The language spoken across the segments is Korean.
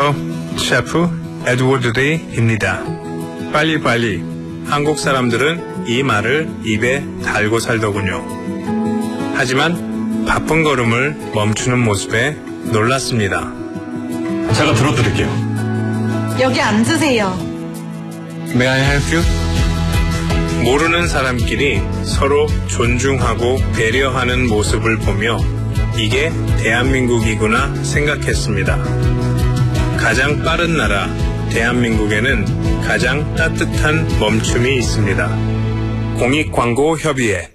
안녕하세요. 셰프 에드워드 데이입니다. 빨리빨리. 한국 사람들은 이 말을 입에 달고 살더군요. 하지만 바쁜 걸음을 멈추는 모습에 놀랐습니다. 제가 들어드릴게요. 여기 앉으세요. May I help you? 모르는 사람끼리 서로 존중하고 배려하는 모습을 보며 이게 대한민국이구나 생각했습니다. 가장 빠른 나라 대한민국에는 가장 따뜻한 멈춤이 있습니다. 공익광고협의회.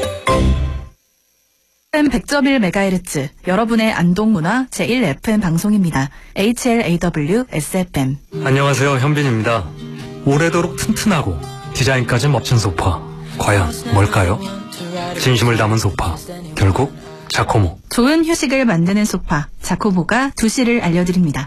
FM 100.1MHz 여러분의 안동문화 제1FM 방송입니다. HLAW SFM. 안녕하세요, 현빈입니다. 오래도록 튼튼하고 디자인까지 멋진 소파. 과연 뭘까요? 진심을 담은 소파. 결국 자코모. 좋은 휴식을 만드는 소파 자코모가 2시를 알려드립니다.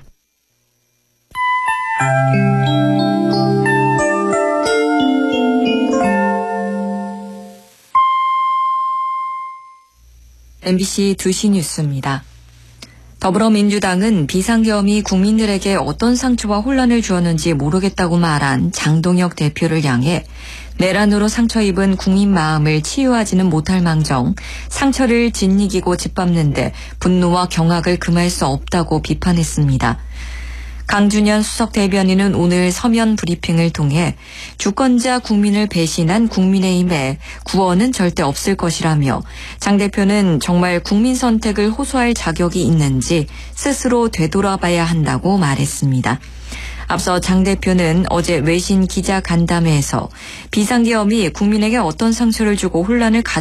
MBC 2시 뉴스입니다. 더불어민주당은 비상계엄이 국민들에게 어떤 상처와 혼란을 주었는지 모르겠다고 말한 장동혁 대표를 향해 내란으로 상처 입은 국민 마음을 치유하지는 못할 망정 상처를 짓이기고 짓밟는데 분노와 경악을 금할 수 없다고 비판했습니다. 강준현 수석 대변인은 오늘 서면 브리핑을 통해 주권자 국민을 배신한 국민의힘에 구원은 절대 없을 것이라며 장 대표는 정말 국민 선택을 호소할 자격이 있는지 스스로 되돌아봐야 한다고 말했습니다. 앞서 장 대표는 어제 외신 기자 간담회에서 비상계엄이 국민에게 어떤 상처를 주고 혼란을